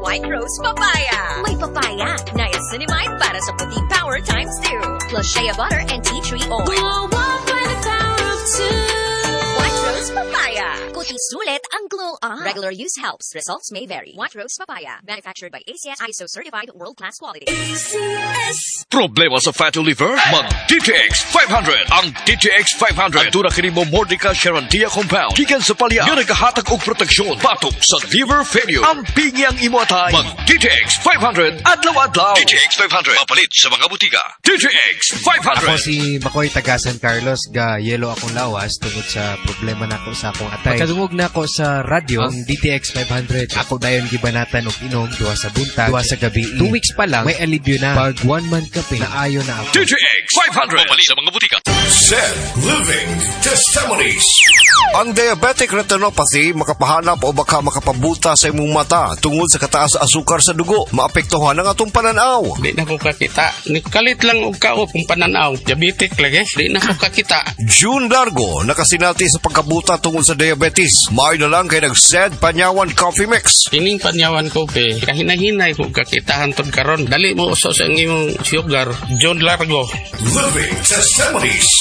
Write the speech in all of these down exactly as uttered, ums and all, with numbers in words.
White Rose Papaya. May papaya, niacinamide para sa puting power times two. Plus shea butter and tea tree oil. Glow up by the power of two. White Rose Papaya. Kuti sulit ang glow up. Regular use helps. Results may vary. White Rose Papaya. Manufactured by A C S I S O certified world-class quality. A C S. Problema sa fatty liver? Mag-D T X five hundred. Ang D T X five hundred. Ang kini mo Mordica Sharantia compound. Gikan sa palya. Nga nagahatag og proteksyon. Batok sa liver failure. Ang pingyang imo atay. Mag-D T X five hundred. Adlaw-adlaw. D T X five hundred. Mapalit sa mga butika. D T X five hundred. Ako si Makoy taga San Carlos. Ga yelo akong lawas tungod sa problema nako sa akong atay. Pagkadungog na ako sa radyo, ang D T X five hundred. Ako dayon gibanatan og inom duha sa buntag, duha sa gabi. Two weeks pa lang may alibyo na. Pag one month ka pa, naayo na ako. D T X five hundred. Mapalit sa mga butika. Said Living Testimonies. Ang diabetic retinopathy makapahanap o baka makapabuta sa imong mata tungod sa kataas sa asukar sa dugo. Maapektuhan ang atong pananaw. Di na ko kakita. Nikalit lang og kao kung pananaw. Diabetic lagi. Di na ko kakita. June Largo nakasinati sa pagkabuta tungod sa diabetes. Maayo na lang kay nag-Said Panyawan Coffee Mix. Ining Panyawan Coffee. Kahinahinay ko kakitahan tod karon. Dali mo uso sa imong sugar. June Largo. Living Testimonies.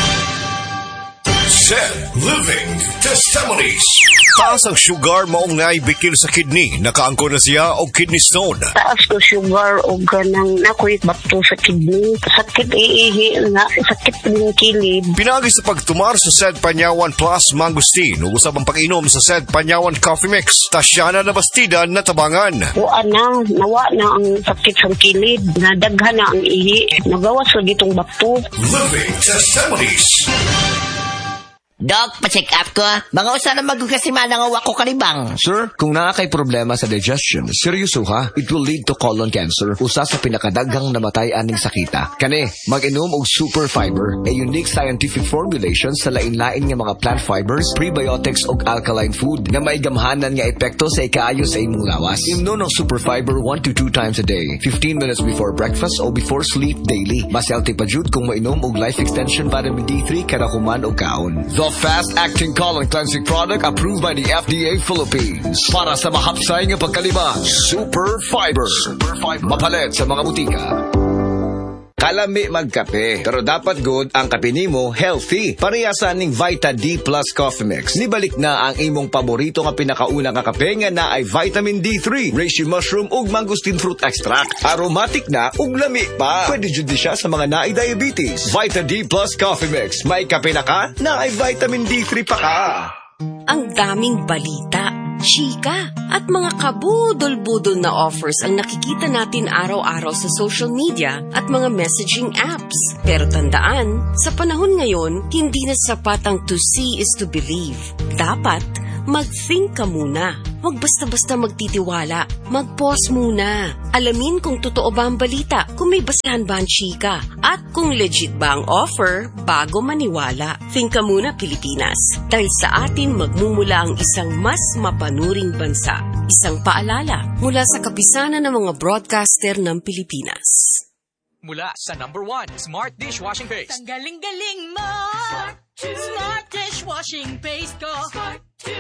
Said Living Testimonies. Taas ang sugar maong naibikil sa kidney. Nakaangko na siya o kidney stone. Taas ko sugar o ganang nakoy bato sa kidney. Sakit iihi nga. Sakit ng kilid. Pinagi sa pagtumar sa Said Panyawan Plus Mangustin. Usab ang pag-inom sa Said Panyawan Coffee Mix. Tasyana na bastida na tabangan. Buwan na. Nawa na ang sakit sa kilid. Nadaghan na ang ihi. Nagawas lagi itong bato. Living Testimonies. Doc, pa-check up ko. Mga usa na magkasimana nga wako kalibang. Sir, kung naa kay problema sa digestion, seryoso ha, it will lead to colon cancer. Usa sa pinakadaghang namatay aning sakita. Kani, mag-inom og Super Fiber, a unique scientific formulation sa lain-lain nga mga plant fibers, prebiotics ug alkaline food nga may gamhanan nga epekto sa ikaayo sa imong lawas. Inom ng Super Fiber one to two times a day, fifteen minutes before breakfast o before sleep daily. Mas healthy pa jud kung mainom og life extension vitamin D three kada human og kaon. The fast-acting colon cleansing product approved by the F D A Philippines. Para sa mahapsay nga pagkalima, Super Fiber. Super Fiber. Mapalit sa mga butika. Kalami magkape, pero dapat good ang kape nimo healthy. Parehasan ning Vita D Plus Coffee Mix. Nibalik na ang imong paborito nga pinakauna nga kape nga na ay vitamin D three, reishi mushroom ug mangosteen fruit extract. Aromatic na ug lami pa. Pwede jud siya sa mga naay diabetes. Vita D Plus Coffee Mix. May kape na ka, na ay vitamin D three pa ka. Ang daming balita, chika, at mga kabudol-budol na offers ang nakikita natin araw-araw sa social media at mga messaging apps. Pero tandaan, sa panahon ngayon, hindi na sapat ang to see is to believe. Dapat, mag-think ka muna. Huwag basta-basta magtitiwala. Mag-pause muna. Alamin kung totoo ba ang balita, kung may basehan ba ang chika, at kung legit ba ang offer bago maniwala. Think ka muna, Pilipinas. Dahil sa atin magmumula ang isang mas mapanuring bansa. Isang paalala mula sa kapisanan ng mga broadcaster ng Pilipinas. Mula sa number one, Smart Dishwashing Paste. Ang galing-galing mo! Smart, Smart Dishwashing Paste ko. Smart,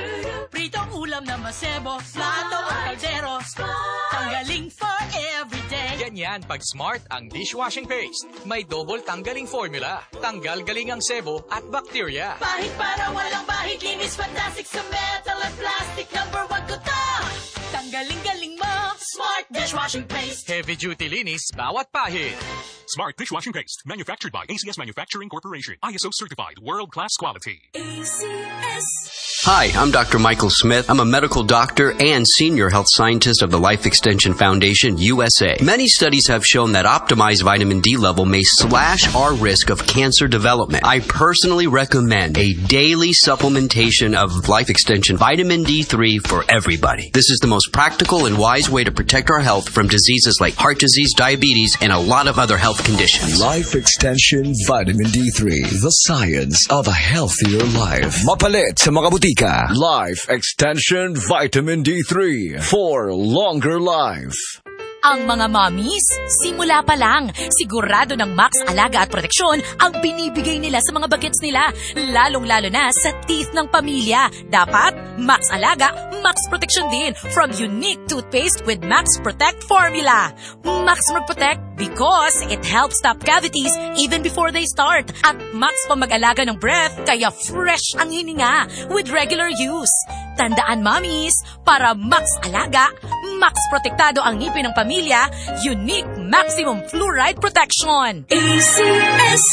pritong ulam na masebo, plato o kaldero. Tanggaling for everyday. Ganyan pag Smart ang dishwashing paste. May double tanggaling formula. Tanggal galing ang sebo at bacteria. Pahit para walang bahid, linis fantastic sa metal at plastic. Number one ko to! Tanggaling-galing mo, Smart Dishwashing Paste. Heavy duty linis, bawat pahid. Smart Dishwashing Paste, manufactured by A C S Manufacturing Corporation. I S O certified, world-class quality. A C S. Hi, I'm Doctor Michael Smith. I'm a medical doctor and senior health scientist of the Life Extension Foundation, U S A. Many studies have shown that optimized vitamin D level may slash our risk of cancer development. I personally recommend a daily supplementation of Life Extension Vitamin D three for everybody. This is the most practical and wise way to protect our health from diseases like heart disease, diabetes, and a lot of other health conditions. Life Extension Vitamin D three, the science of a healthier life. Mapalit sa mga butika. Life Extension Vitamin D three for longer life. Ang mga mommies, simula pa lang, sigurado ng Max Alaga at Proteksyon ang binibigay nila sa mga bagets nila, lalong-lalo na sa teeth ng pamilya. Dapat, Max Alaga, Max Proteksyon din from unique toothpaste with Max Protect formula. Max Protect because it helps stop cavities even before they start. At Max pa mag-alaga ng breath, kaya fresh ang hininga with regular use. Tandaan, mommies, para Max Alaga, Max Protektado ang ngipin ng pamilya, unique maximum fluoride protection. A C S!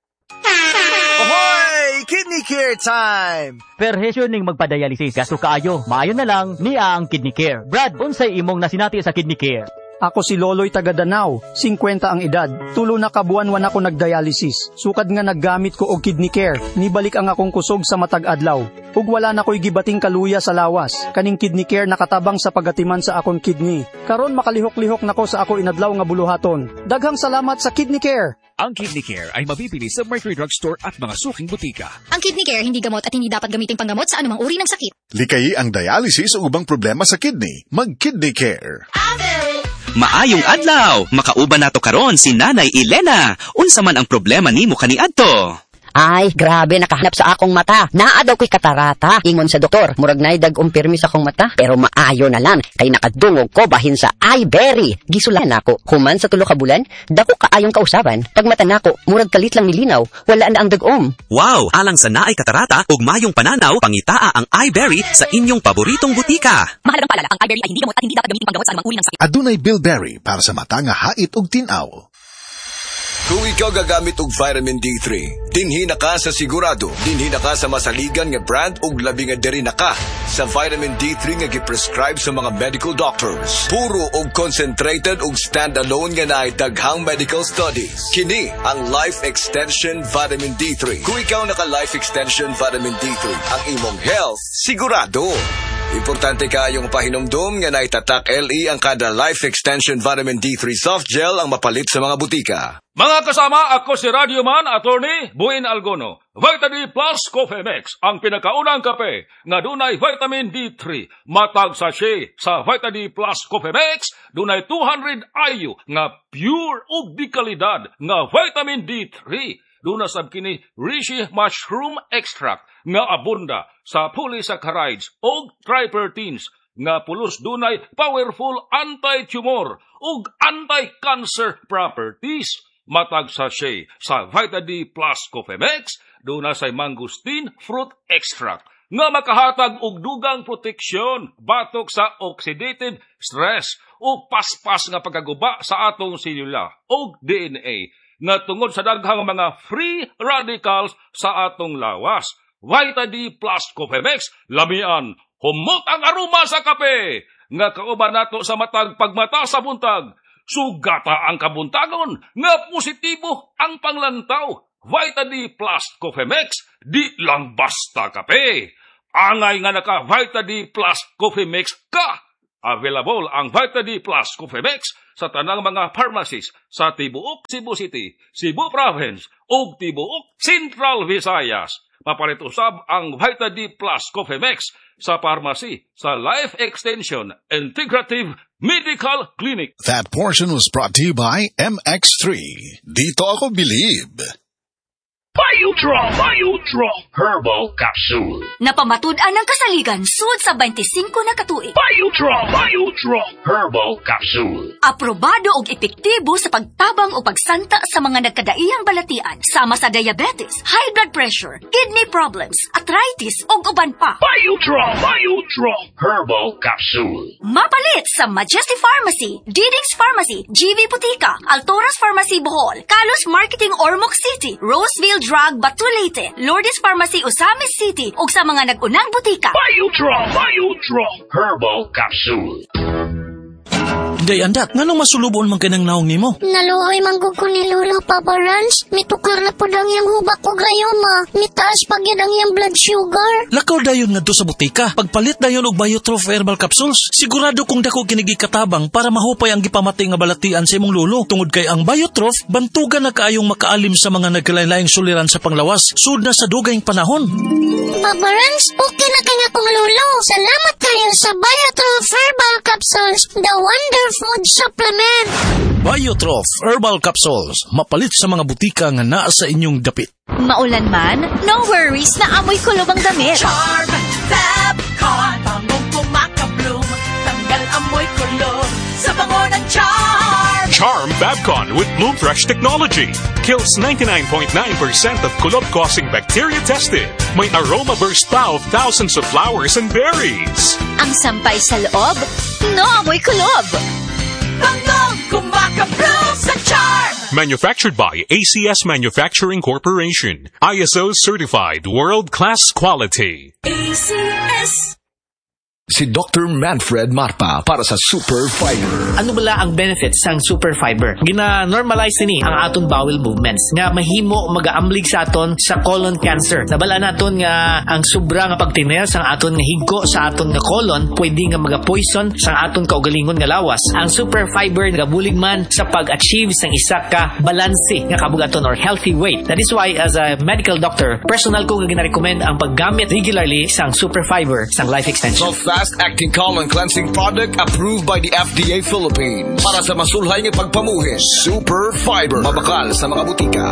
Ahoy! Kidney Care time! Perhesyo ning magpadialysis, gasto kaayo, maayo na lang, niya ang Kidney Care. Brad, unsay imong nasinati sa Kidney Care? Ako si Loloy taga Danau, fifty ang edad. Tulo na kabuan wan ako nagdialysis. Sukad nga naggamit ko og Kidney Care. Nibalik ang akong kusog sa matag adlaw. Ug wala na ko'y gibating kaluya sa lawas. Kaning Kidney Care nakatabang sa pagatiman sa akong kidney. Karon makalihok-lihok nako sa ako inadlaw nga buluhaton. Daghang salamat sa Kidney Care. Ang Kidney Care ay mabibili sa Mercury Drugstore at mga suking butika. Ang Kidney Care hindi gamot at hindi dapat gamiting panggamot sa anumang uri ng sakit. Likayi ang dialysis o ubang problema sa kidney. Mag-Kidney Care. Maayong adlaw, makauban nato karon si Nanay Elena. Unsa man ang problema nimo kaniadto? Ay, grabe, nakahanap sa akong mata. Naa daw ko'y katarata. Ingon sa doktor, murag na'y dag-ong pirmi sa akong mata. Pero maayo na lang, kay nakadungog ko bahin sa iBerry. Gisulan ako, human sa tulo ka bulan, dako kaayong kausaban. Pag mata nako, murag kalit lang milinaw, wala na ang dag-om. Wow, alang sa naay katarata, ug mayong pananaw, pangitaa ang iBerry sa inyong paboritong butika. Mahalagang paalala, ang iBerry ay hindi gamot at hindi dapat gamitin panggamot sa anumang uri ng sakit. Adunay Bilberry para sa mata nga hait ug tinaw. Kung ikaw gagamit og vitamin D three, dinhi na ka sa sigurado, dinhi na ka sa masaligan nga brand ug labi nga diri na ka sa vitamin D three nga giprescribe sa mga medical doctors. Puro og concentrated ug stand-alone nga naay daghang medical studies. Kini ang Life Extension Vitamin D three. Kung ikaw naka Life Extension Vitamin D three, ang imong health sigurado. Importante kayong pahinomdom nga naitatak L E ang kada Life Extension Vitamin D three Soft Gel ang mapalit sa mga butika. Mga kasama, ako si Radioman Attorney Buin Algono. Vitamin D Plus Coffee Mix, ang pinakaunang kape nga dunay vitamin D three. Matag sachet sa Vitamin D Plus Coffee Mix, dunay two hundred I U nga pure ug di kalidad nga vitamin D three. Duna sab kini reishi mushroom extract nga abunda sa polysaccharides o tripertines nga pulos dunay powerful anti-tumor ug anti-cancer properties. Matag sachet sa Vitamin D Plus Coffee Mix, duna say mangosteen fruit extract nga makahatag og dugang proteksyon batok sa oxidative stress o paspas nga pagkaguba sa atong selula o D N A nga tungod sa daghang mga free radicals sa atong lawas. Vitamin D Plus Coffee Mix, lamian, humot ang aroma sa kape, nga kauban nato sa matag pagmata sa buntag, sugata ang kabuntagon, nga positibo ang panglantaw. Vitamin D Plus Coffee Mix, di lang basta kape. Angay nga naka Vitamin D Plus Coffee Mix ka. Available ang Vitamin D Plus Coffee Mix sa tanang mga pharmacies sa tibuok Cebu City, Cebu Province, ug tibuok Central Visayas. Mapalit usab ang Vitamin D Plus Coffee Mix sa pharmacy sa Life Extension Integrative Medical Clinic. That portion was brought to you by M X three. Dito ako believe. Biotrol, Biotrol Herbal Capsule. Napamatud-an ng kasaligan sud sa twenty-five na katuig. Biotrol, Biotrol Herbal Capsule. Aprobado og epektibo sa pagtabang o pagsanta sa mga nagkadaiyang balatian sama sa diabetes, high blood pressure, kidney problems, arthritis ug uban pa. Biotrol, Biotrol Herbal Capsule. Mapalit sa Majesty Pharmacy, Diding's Pharmacy, G V Butika, Altoras Pharmacy Bohol, Kalos Marketing Ormoc City, Roseville Drug Batulete, Lourdes Pharmacy Osamis City ug sa mga nag-unang butika. Biotrol, Biotrol Herbal Capsule. Day andak, nganong masulubon man kanang naong nimo? Naluoy manggug ko ni Lolo Papa Rans. Mitukar na po ang iyang hubak ko gayoma. Mitaas pag yan ang iyang blood sugar. Lakaw dayon nga do sa butika. Pagpalit dayon og Biotrol Herbal Capsules. Sigurado kung dako kinigi katabang para mahupay ang gipamatay nga balatian sa imong lolo. Tungod kay ang Biotrol, bantugan na kaayong makaalim sa mga nagkalain-laing suliran sa panglawas. Sud na sa dugayng panahon. Papa Rans, okay na kay nga kong lolo. Salamat kayo sa Biotrol Herbal Capsules. Capsules, the Wonder Food Supplement. Biotrof Herbal Capsules, mapalit sa mga butika nga naa sa inyong dapit. Maulan man, no worries na amoy kulob ang damit. Charm Fabcon, bangong pumakabloom, tanggal amoy kulob sa bango ng Charm. Charm Babcon with Bloom Fresh technology kills ninety-nine point nine percent of kulob-causing bacteria tested. May aroma burst pa of thousands of flowers and berries. Ang sampay sa loob, no amoy kulob. Bangong kumakabloom sa Charm. Manufactured by A C S Manufacturing Corporation. I S O certified world-class quality. A C S. Si Doctor Manfred Marpa para sa Super Fiber. Ano bala ang benefits sang Super Fiber? Gina-normalize ni ang aton bowel movements nga mahimo mag-aamblig sa aton sa colon cancer. Nabala naton nga ang sobra nga pagtiner sang aton nga higko sa aton nga colon pwede nga maga-poison sang aton kaugalingon nga lawas. Ang Super Fiber nagabulig man sa pag-achieve sang isa ka balanse nga kabugaton or healthy weight. That is why as a medical doctor, personal ko nga gina-recommend ang paggamit regularly sang Super Fiber sang life extension. So fast-acting colon cleansing product approved by the F D A Philippines para sa masulhay ng pagpamuhis. Super Fiber. Mabakal sa mga butika.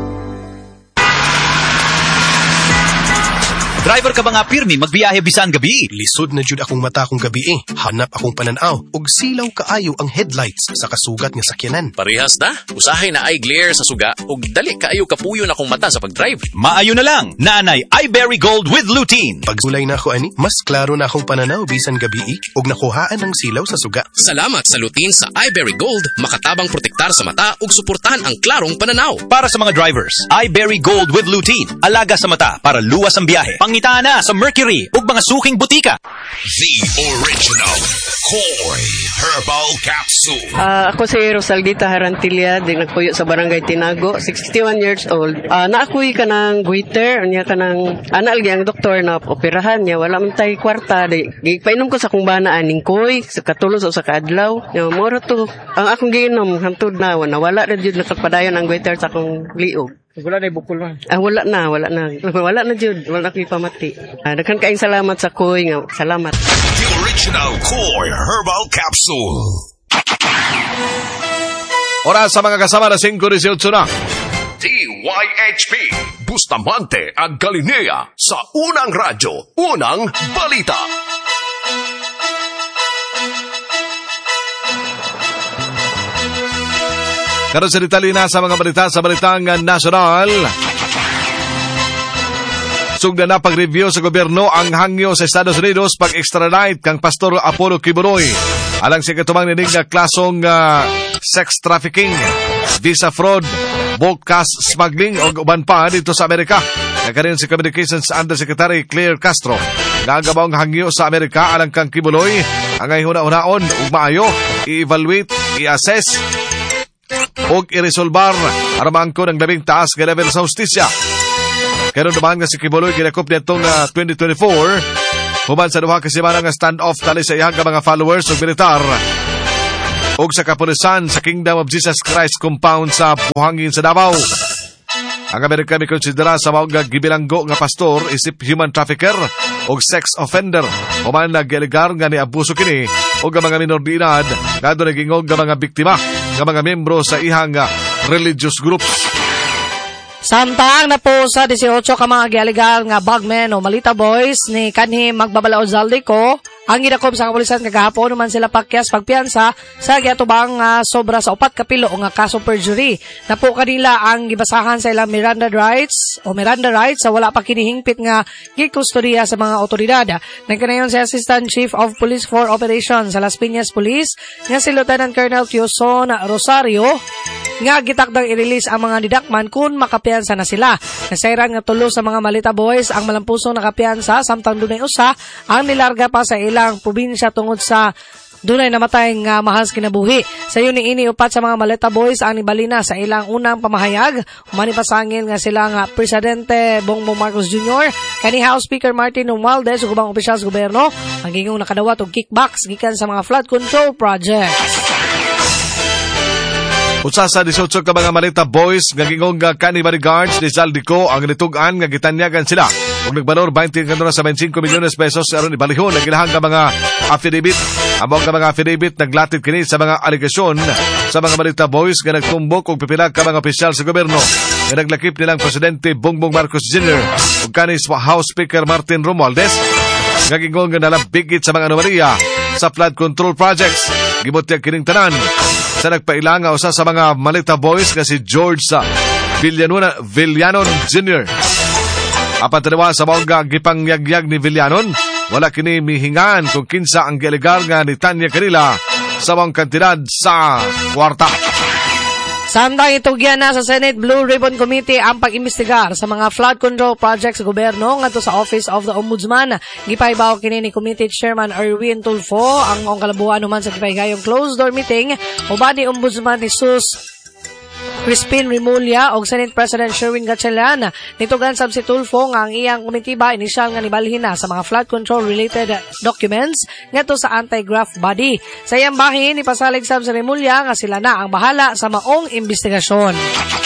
Driver ka ba nga pirmi magbiyahe bisan gabi? Lisod na jud akong mata akong gabi eh. Hanap akong pananaw ug silaw kaayo ang headlights sa kasugat nga sakyanan. Parehas na. Usahay na eye glare sa suga ug dali kaayo kapuyo na akong mata sa pagdrive. Maayo na lang. Naanay iBerry Gold with lutein. Pagsulay na ako ani, mas klaro na akong pananaw bisan gabi eh ug nakuhaan ang silaw sa suga. Salamat sa lutein sa iBerry Gold, makatabang protektar sa mata ug suportahan ang klarong pananaw. Para sa mga drivers, iBerry Gold with lutein. Alaga sa mata para luwas ang biyahe. Pangita na sa Mercury ug mga suking butika. The original Koy Herbal Capsule. Uh, ako si Rosaldita Harantilla, di nagpuyo sa Barangay Tinago, sixty-one years old. Uh, naakuy ka ng goiter, niya ka ng anal ang doktor na operahan niya, wala man tayo kwarta. Di, painom ko sa kong bana aning koy, sa katulos o sa kaadlaw. Yung moro to, ang akong giinom, hantod na, nawala na dyan nakapadayon ang goiter sa akong liog. Wala na ibukol man. Ah, wala na, wala na. Wala na jud, wala na ko'y pamati. Ah, daghan kaayong salamat sa koy nga. Salamat. The original Koy Herbal Capsule. Oras sa mga kasama na singko disyotso na. D Y H P Bustamante ang Galilea sa unang radyo, unang balita. Karon sa detalye na sa mga balita sa Balitang Nasional. Sugda na pag-review sa gobyerno ang hangyo sa Estados Unidos pag-extradite kang Pastor Apollo Kibuloy alang sa katumang ninig na klasong uh, sex trafficking, visa fraud, bulk cash smuggling o uban pa dito sa Amerika. Nagkaroon si Communications Undersecretary Claire Castro nagabawang hangyo sa Amerika alang kang Kibuloy ang ay huna-hunaon ug maayo i-evaluate, i-assess og i-resolbar aramang ko ng labing taas nga level sa hustisya. Kaya naman nga si Kibuloy ginakop nitong uh, twenty twenty-four human sa duha ka semana nga stand-off tali sa iyang mga followers o militar og sa kapulisan sa Kingdom of Jesus Christ compound sa Buhangin sa Davao. Ang Amerika may konsidera sa mga gibilanggo nga pastor isip human trafficker o sex offender human nag-iligar nga ni abuso kini o nga mga minor de edad nga doon nagingog nga mga biktima nga mga membro sa ihang religious groups. Samtang na po sa eighteen ka mga gialigar nga bagmen o Malita Boys ni kanhi magbabalaod Zaldico, ang ginakob sa kapulisan kagahapon naman sila pakyas pagpiansa sa giatubang uh, sobra sa upat kapilo nga kaso perjury. Na po kanila ang gibasahan sa ilang Miranda rights o Miranda rights sa wala pa kinihingpit nga gikustodiya sa mga otoridad. Nagkanayon si Assistant Chief of Police for Operations sa Las Piñas Police nga si Lieutenant Colonel Tioson Rosario nga gitakdang i-release ang mga didakman kung makapiansa na sila. Nasairan nga tulo sa mga Malita Boys ang malampusong nakapiansa samtang dunay usa ang nilarga pa sa ilang probinsya tungod sa dunay namatay nga mahas kinabuhi. Sa yun ni ini upat sa mga Malita Boys ang nibalina sa ilang unang pamahayag. Manipasangin nga sila nga Presidente Bongbong Marcos Junior, kani House Speaker Martin Romualdez ug ubang opisyal sa gobyerno ang gingong nakadawat og kickbacks gikan sa mga flood control projects. Usa sa disotso ka mga Malita boys nga gingong nga kani bodyguards ni Zaldico ang nitugan nga gitanyagan sila. Ug nagbalor twenty kanto na sa twenty-five milyones pesos aron ibalihon ang ilahang nga mga affidavit. Among nga mga affidavit naglatid kini sa mga alegasyon sa mga Malita boys nga nagtumbok og pipila ka mga opisyal sa gobyerno nga naglakip nilang Presidente Bongbong Marcos Junior ug kanis House Speaker Martin Romualdez nga gingong nga nalabigit sa mga anomalya sa flood control projects. Gibutyag kining tanan sa nagpailang nga usa sa mga Malita boys nga si George sa Villanon, Villanon Junior Apan tanawa sa mga gipangyagyag ni Villanon, wala kini mihingan kung kinsa ang gilegal nga ni Tanya kanila sa mga kantidad sa kwarta. Samtang itugyan na sa Senate Blue Ribbon Committee ang pag-imbestigar sa mga flood control projects sa gobyerno ngadto sa Office of the Ombudsman. Gipaybaw kini ni Committee Chairman Erwin Tulfo ang ong kalabuan human sa gipaygayong closed door meeting uban ni Ombudsman Jesus Crispin Rimulya o Senate President Sherwin Gatchalian. Nitugan sab si Tulfo nga ang iyang komitiba inisyal nga nibalhin na sa mga flood control related documents ngadto sa anti-graft body. Sa iyang bahin ipasalig sab si Rimulya nga sila na ang bahala sa maong investigasyon.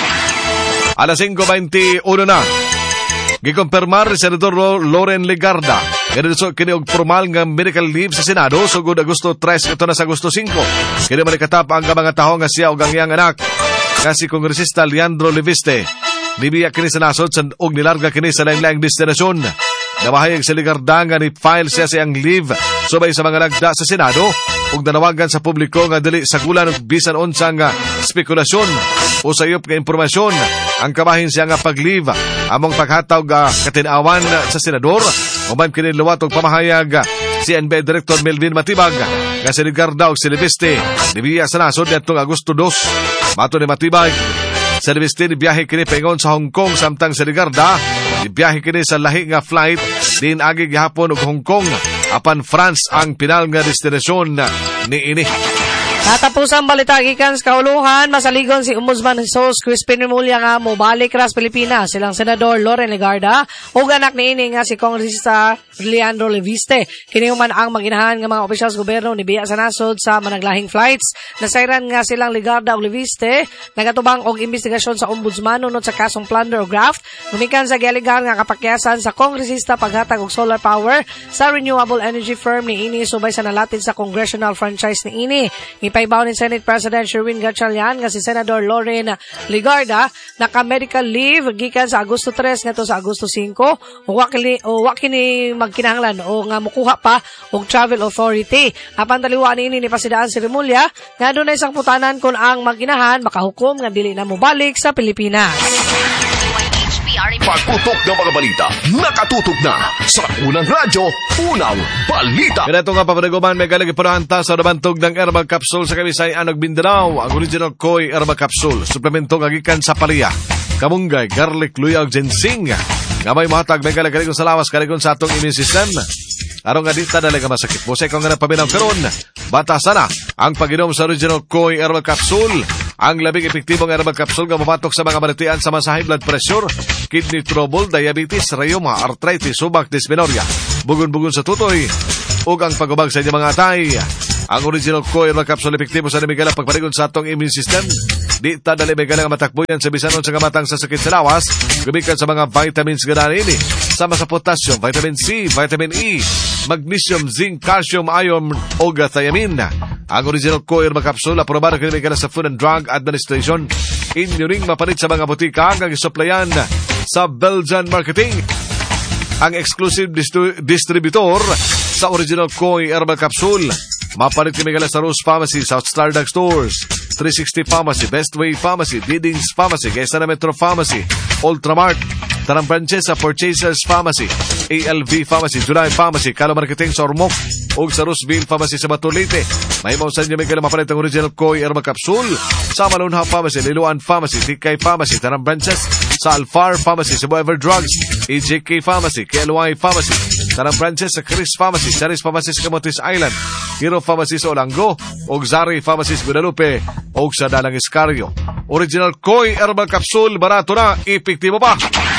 Alas five twenty-one na. Gikompirmar ni Senador Loren Legarda nga kini og formal nga medical leave sa Senado sugod Agosto tres ito na sa Agosto cinco. Kini malikatap ang mga taho nga siya og ang iyang anak kasi Kongresista Leandro Leviste. Nibiya kini sa nasod og nilarga kini sa laing-laing destinasyon. Nawahayag sa Legarda nga ni-file siya sa iyang leave subay sa mga nagda sa Senado ug nanawagan sa publiko nga dili sagulan og bisan unsa nga spekulasyon o sayop nga impormasyon ang kabahin siya nga pag-leave among paghatag uh, katinawan sa senador. Uban kini luwat og pamahayag si N B I Director Melvin Matibag nga si Legarda og si Leviste nibiya sa nasod nitong Agosto two. Mato ni Matibag, sa Leviste biyahe kini paingon sa Hong Kong samtang sa Legarda biyahe kini sa lahi nga flight din agi gihapon og Hong Kong apan France ang pinal nga destinasyon ni ini. Katapusang balita gikan sa kauluhan, masaligon si Ombudsman Jesus Crispin Rimulya nga mobalik ra sa Pilipinas silang Senador Loren Legarda ug anak niini nga si Kongresista Leandro Leviste. Kini man ang maginahan nga mga opisyal sa gobyerno ni biya sa nasod sa managlahing flights. Nasayran nga silang Legarda ug Leviste nagatubang og investigasyon sa Ombudsman unod sa kasong plunder o graft gumikan sa gialigar nga kapakyasan sa Kongresista paghatag og solar power sa renewable energy firm ni ini subay sa nalatid sa congressional franchise ni ini. Ipaibaw ni Senate President Sherwin Gatchalian nga si Senador Loren Legarda naka-medical leave gikan sa Agosto tres ngadto sa Agosto cinco o wakili o wakini magkinahanglan o nga mokuha pa og travel authority. Apan taliwa niini ni pasidaan si Rimulya nga dunay isang putanan kun ang maginahan makahukom nga dili na mobalik sa Pilipinas. Pagputok ng mga balita, nakatutok na sa unang radyo, unang balita. Kaya ito nga papanaguman, may galing ipanahanta sa nabantog ng Herbal Capsule sa Kamisayan ng Mindanao, ang original Koi Herbal Capsule, suplemento ngagikan sa palaya, kamunggay, garlic, luya, o ginseng. Gamay mahatag, may galing sa lawas, galing sa atong immune system. Araw nga dita dalaga masakit. Busay kong nga napabinaw karon. Batasan na ang pag-inom sa original Koi Herbal Capsule. Ang labing epektibong herbal capsule nga mabatok sa mga balitian sa high blood pressure, kidney trouble, diabetes, rheuma, arthritis, subak, dysmenorrhea, bugon-bugon sa tutoy, ug ang pagubag sa inyong mga atay. Ang original Koi Herbal Capsule epektibo sa namigala pagpaligon sa atong immune system. Di ta dali may galang matakbuyan sa bisanon sa kamatang sa sakit sa lawas, gumikan sa mga vitamins gana ini, sama sa potassium, vitamin C, vitamin E, magnesium, zinc, calcium, iron, o thiamine. Ang original Koi Herbal Capsule aprobado kini may sa Food and Drug Administration. Inyuring mapalit sa mga butika ang isuplayan sa Belgian Marketing. Ang exclusive distri- distributor sa original Koi Herbal Capsule. Mapalit kami gala sa Rose Pharmacy, South Star Drug Stores, three sixty Pharmacy, Bestway Pharmacy, Didings Pharmacy, Quezon Metro Pharmacy, Ultramart, Tarang Francesa, Purchasers Pharmacy, A L V Pharmacy, July Pharmacy, Kalo Marketing sa Ormoc, ug sa Roseville Pharmacy sa Batulite. May mausan niya may mapalit ang original Koi Herbal Capsule sa Malunha Pharmacy, Liluan Pharmacy, Tikay Pharmacy, Tarang Branches, sa Alfar Pharmacy, Cebu Ever Drugs, E J K Pharmacy, K L Y Pharmacy, Tarang Branches sa Chris Pharmacy, Charis Pharmacy sa Camotes Island, Hero Pharmacy sa Olango, ug Zari Pharmacy sa Guadalupe, ug sa Dalang Iscario. Original Koi Herbal Capsule, barato na, epektibo pa.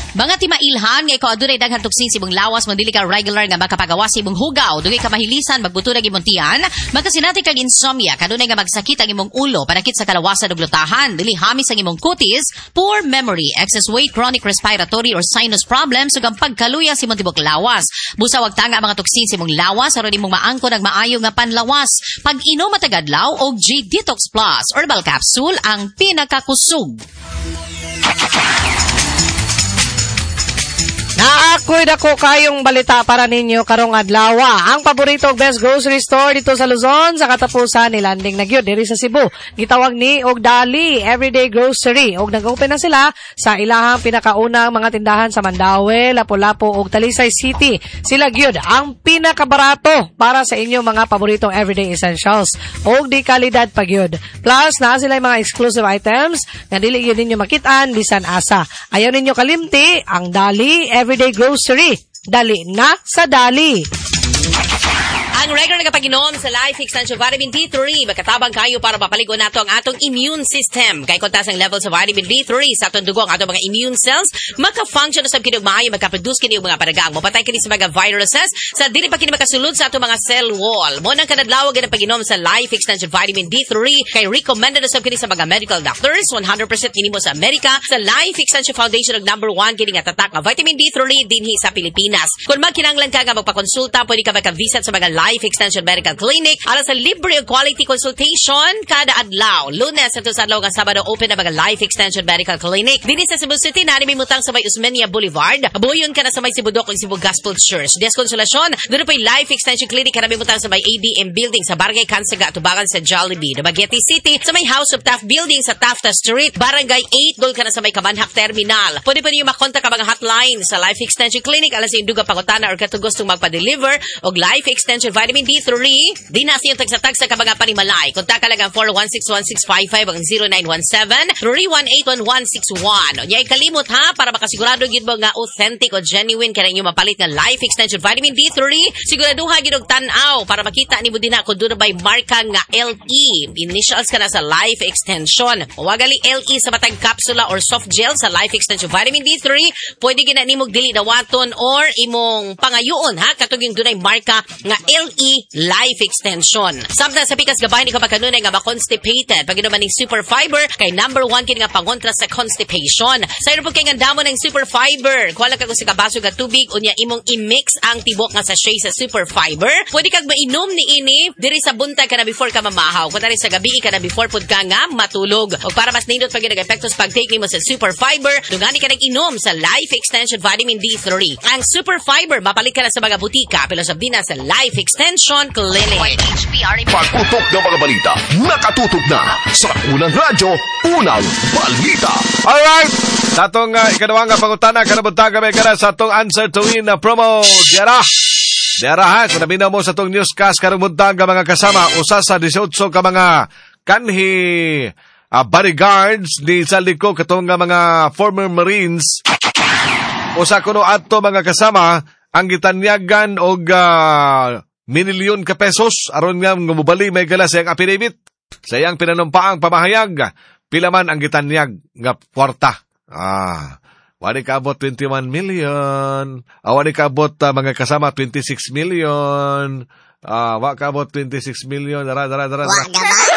Mga timailhan nga ikaw adunay daghang tuksin si mong lawas mo dili ka regular nga makapagawa si mong hugaw, dugay ka mahilisan magbuturag imong tiyan, magkasinati kag insomnia, kadunay nga magsakit ang imong ulo, panakit sa kalawasan ug lutahan, dili hamis ang imong kutis, poor memory, excess weight, chronic respiratory or sinus problems ug ang pagkaluya si imong tibok lawas. Busa wag tanga ang mga tuksin si imong lawas aron imong maangkon ang maayo nga panlawas. Pag-inom matagadlaw og G Detox Plus herbal capsule ang pinakakusog. Naakoy dako kayong balita para ninyo karong adlaw. Ang paboritong best grocery store dito sa Luzon sa katapusan ni landing na gyud diri sa Cebu. Gitawag ni og Dali Everyday Grocery og nag-open na sila sa ilahang pinakaunang mga tindahan sa Mandaue, Lapu-Lapu ug Talisay City. Sila gyud ang pinakabarato para sa inyong mga paboritong everyday essentials og di kalidad pa gyud. Plus na sila mga exclusive items nga dili gyud ninyo makitaan bisan asa. Ayaw ninyo kalimti ang Dali Everyday Grocery. Dali na sa Dali. Ang regular nga pag-inom sa Life Extension Vitamin D three, magkatabang kayo para mapaligo nato ang atong immune system. Kay kontas ang level sa vitamin D three sa atong dugo, ang atong mga immune cells, maka-function na sa kinug maayo, magka-produce kini og mga padagang. Mapatay kini sa mga viruses sa dili pa kini makasulod sa atong mga cell wall. Mo nang kanadlaw nga pag-inom sa Life Extension Vitamin D three, kay recommended na sa kini sa mga medical doctors, one hundred percent kini mo sa Amerika, sa Life Extension Foundation og number one kini nga tatak nga vitamin D three dinhi sa Pilipinas. Kung magkinahanglan ka nga magpakonsulta, pwede ka maka-visit sa mga Life Extension Medical Clinic alang sa libre o quality consultation kada adlaw. Lunes at sa adlaw nga Sabado open na mga Life Extension Medical Clinic. Dini sa Cebu City na may mutang sa may Usmeña Boulevard. Buyon ka na sa may Cebu Doc ug Cebu Gospel Church. Deskonsolasyon, doon pa yung Life Extension Clinic ka na may mutang sa may A D M Building sa Barangay Kansaga, tubangan sa Jollibee. Dumaguete City sa may House of Taft Building sa Tafta Street, Barangay eight, doon ka na sa may Kamanhak Terminal. Pwede pa niyo makontak ka mga hotline sa Life Extension Clinic alas sa induga pangutana or katugustong magpa-deliver og Life Extension Vitamin D three. Di na siyang tagsa-tagsa ka mga panimalay. Kontak ka lang ang four one six one six five five ang zero nine one seven three one eight one one six one. Nyay kalimot ha para makasigurado gid mo nga authentic o genuine ka ninyo mapalit nga Life Extension Vitamin D three. Siguraduha gid og tan-aw para makita nimo din ako doon by marka nga L E. Initials ka na sa Life Extension. Wagali L E sa matag kapsula or soft gel sa Life Extension Vitamin D three. Pwede gina nimo dili dawaton or imong pangayoon ha katong yung dunay marka nga L E Life Extension. Samtang sa pikas gabay ni ka makanunay nga ma-constipated. Pag inuman ng Super Fiber, kay number one kini nga pangontra sa constipation. Sa ino po kay nga damo ng Super Fiber. Kuwala ka kung si kabaso nga tubig, unya imong i-mix ang tibok nga sachet sa Super Fiber. Pwede kag mainom ni ini, diri sa buntag ka na before ka mamahaw. Kung tari sa gabi ka na before pud ka nga matulog. O para mas nindot pag nag-epektos pag-take nimo sa Super Fiber, dugani ka nag-inom sa Life Extension Vitamin D three. Ang Super Fiber, mapalit ka na sa mga butika. Pero sabi na sa Life Extension Clinic. Pagputok ng mga balita, nakatutok na sa unang radyo, unang balita. Alright! Sa atong uh, ikadawang pangutana, kanabunta kami ka na sa atong answer to win na promo. Diara! Diara ha, kung nabina mo sa atong newscast, kanabunta ka mga kasama, usa sa eighteen ka mga kanhi uh, bodyguards ni Saldico, katong nga mga former Marines. Usa kuno ato mga kasama, ang gitanyagan og uh, minilyon ka pesos aron nga ngumubali may gala sa iyang affidavit. Sa iyang pinanumpaang pamahayag, pila man ang gitanyag nga kwarta. Ah, wani kaabot twenty-one million. Ah, wani kaabot uh, mga kasama twenty-six million. Ah, wa kaabot twenty-six million. Dara dara dara. Wa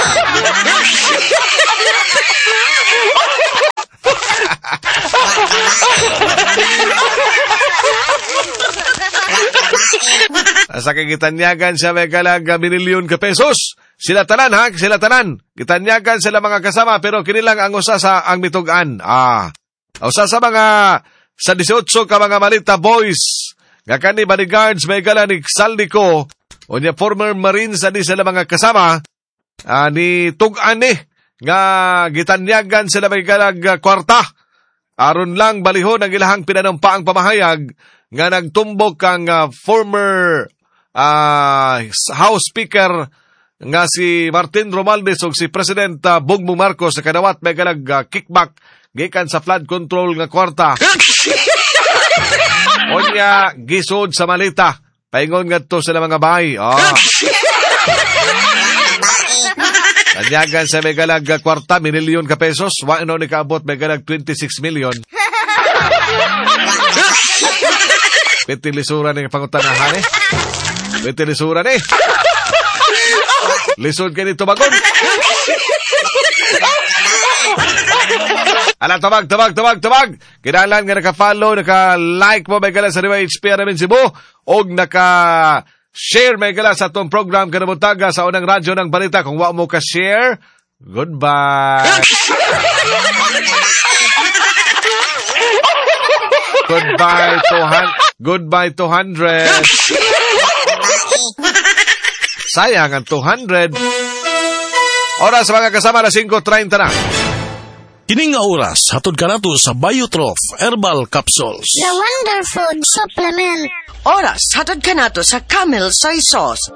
sa kagitanyagan siya may kalag minilyon ka pesos. Sila tanan ha, sila tanan. Gitanyagan sila mga kasama pero kinilang ang usa sa ang mitugan. Ah, usa sa mga sa eighteen ka mga malita boys. Nga kani bodyguards may gala ni Saldico o niya former Marines ani sila mga kasama. Ah, ni tugan ni nga gitanyagan sila may kalag kwarta. Aron lang balihon ang ilahang pinanumpaang pamahayag nga nagtumbok kang uh, former uh, House Speaker nga si Martin Romualdez ug si President uh, Bongbong Marcos sa kadawat may galag uh, kickback gikan sa flood control nga kwarta. Onya gisod sa malita. Paingon ngadto sila mga bahay. Oh. Tanyagan sa may galag uh, kwarta, minilyon ka pesos. Wa ino ni kaabot may galag twenty-six million. Pitilisuran ng pangutanahan eh. Pitilisuran eh. Lisod ka dito bagon. Ala, tabag, tabag, tabag, tabag. Kinalan nga naka-follow, naka-like mo, may gala sa Riwa H P namin Cebu. O naka-share, may gala sa itong program kanabutaga sa unang radyo ng balita. Kung wa mo ka-share, goodbye. Goodbye, two hundred. Goodbye, two hundred. Sayang ang two hundred. Oras mga kasama na five thirty na. Kining nga oras, hatod ka nato sa Biotrof Herbal Capsules. The Wonder Food Supplement. Oras, hatod ka nato sa Camel Soy Sauce.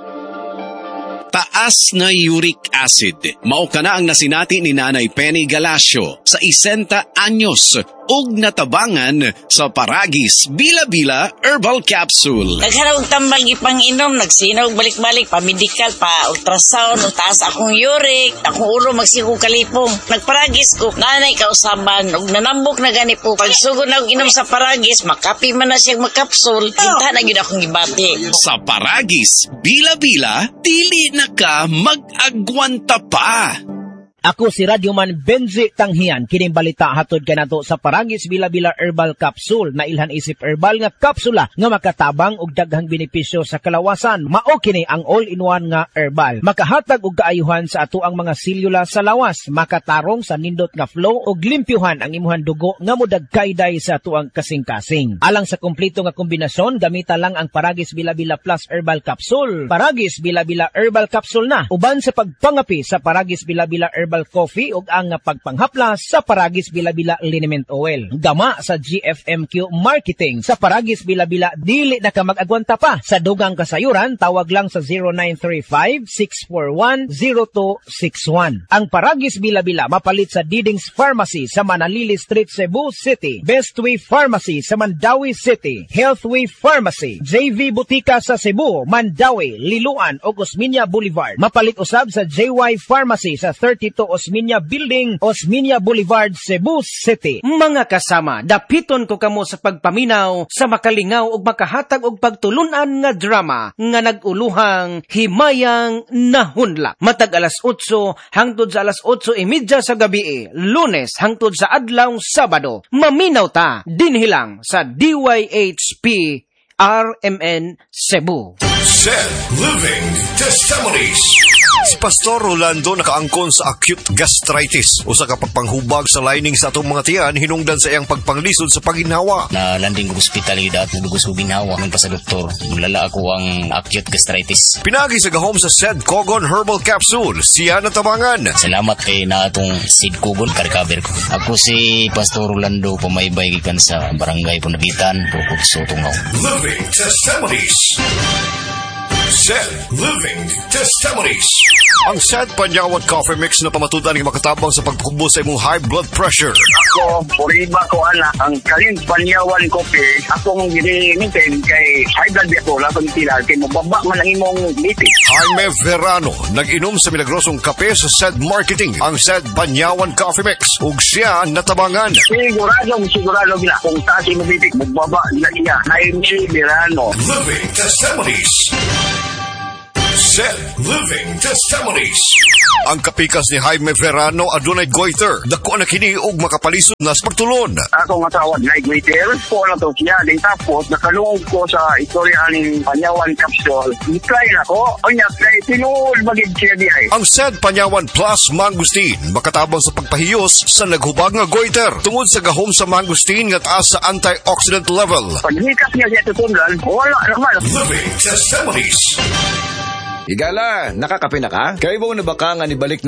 Taas na uric acid. Mao ka na ang nasinati ni Nanay Penny Galasio sa isenta anyos ug natabangan sa Paragis Bila-Bila Herbal Capsule. Nagharap tambal gipang inom, nagsinaw balik-balik, pa-medical, pa-ultrasound, taas akong uric, akong ulo magsigo kalipong. Nagparagis ko, nanay kausaban, ug nanambok na gani po. Pagsugod na og inom sa Paragis, makapi man na siyang magkapsul, hinta na gyud akong gibati. Sa Paragis Bila-Bila, dili na ka mag-agwanta pa. Ako si Radyoman Benji Tanghian, kining balita hatod kanato sa Paragis Bila-Bila Herbal Capsule na ilhan isip herbal nga kapsula nga makatabang og daghang benepisyo sa kalawasan. Mao kini ang all-in-one nga herbal. Makahatag og kaayuhan sa ato ang mga selula sa lawas, makatarong sa nindot nga flow og limpyuhan ang imuhang dugo nga modagkayday sa ato ang kasing-kasing. Alang sa kompleto nga kombinasyon, gamita lang ang Paragis Bila-Bila Plus Herbal Capsule. Paragis Bila-Bila Herbal Capsule na uban sa pagpangapi sa Paragis Bila-Bila Herbal Coffee ug ang pagpanghapla sa Paragis Bila-Bila Liniment Oil. Gama sa G F M Q Marketing. Sa Paragis Bila-Bila, dili na ka mag-agwanta pa. Sa dugang kasayuran, tawag lang sa zero nine three five, six four one, zero two six one. Ang Paragis Bila-Bila mapalit sa Diding's Pharmacy sa Manalili Street, Cebu City. Bestway Pharmacy sa Mandawi City. Healthway Pharmacy, J V Butika sa Cebu, Mandawi, Liloan ug Osmeña Boulevard. Mapalit usab sa J Y Pharmacy sa thirty-two Osmeña Building, Osmeña Boulevard, Cebu City. Mga kasama, dapiton ko kamo sa pagpaminaw sa makalingaw ug makahatag og pagtulunan nga drama nga naguluhang Himayang Nahunlak. Matag alas otso hangtod sa alas otso trenta sa gabi, Lunes hangtod sa adlaw Sabado. Maminaw ta dinhi lang sa D Y H P R M N Cebu. Said Living Testimonies. Si Pastor Rolando nakaangkon sa acute gastritis. Usa ka pagpanghubag sa lining sa atong mga tiyan hinungdan sa iyang pagpanglisod sa paginhawa. Na landing ko hospital gid at dugos ko ginhawa man pa sa doktor. Mulala ako ang acute gastritis. Pinagi sa gahom sa Said Cogon Herbal Capsule. Siya natabangan. Salamat kay na atong Said Cogon ka-recover ko. Ako si Pastor Rolando pamaybay gikan sa barangay Punabitan, Purkut Sotungaw. Living Testimonies. Said Living Testimonies. Ang Sad Panyawan Coffee Mix na pamatudan ng makatabang sa pagkubo sa imong high blood pressure. Ako, puriba ko ana, ang Kalin Panyawan Coffee, akong ginimitin kay high blood ako, lakong tila, kay mababa man ang imong lipid. Jaime Verano, nag-inom sa milagrosong kape sa Sad Marketing, ang Sad Panyawan Coffee Mix, ug siya natabangan. Sigurado, sigurado gina, kung tasi mo bibig, mababa gina siya. Jaime Verano. Living Testimonies. Said Living Testimonies. Ang kapikas ni Jaime Verano adunay goiter. Dako na kini og makapalisod na sa pagtulon. Ako nga tawag na goiter. Po na to siya. Din tapos nakalungog ko sa istorya ng Panyawan Capsule. I-try na ko. O niya, kay tinuol magig siya di ay. Ang Said Panyawan Plus Mangustin makatabang sa pagpahiyos sa naghubag nga goiter. Tungod sa gahom sa mangustin nga taas sa antioxidant level. Paghikas niya siya tutundan, wala naman. Living Testimonies. Igala, nakakape na ka? Kayo ba na baka nga nibalik